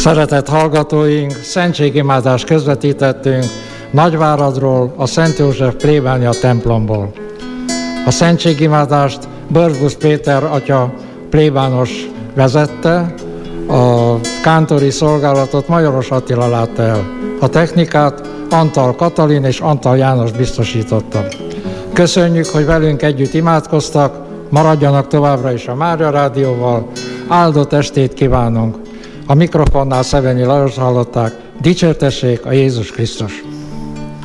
Szeretett hallgatóink, szentségimádást közvetítettünk Nagyváradról, a Szent József plébánia templomból. A szentségimádást Börzbusz Péter atya plébános vezette, a kántori szolgálatot Majoros Attila látta el. A technikát Antal Katalin és Antal János biztosította. Köszönjük, hogy velünk együtt imádkoztak, maradjanak továbbra is a Mária Rádióval, áldott estét kívánunk! A mikrofonnál Szevenyi Lajos hallották, dicsértessék a Jézus Krisztus!